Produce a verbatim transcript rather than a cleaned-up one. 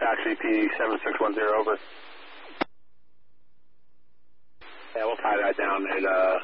taxi P seven six one zero, over. Yeah, we'll tie that down at uh,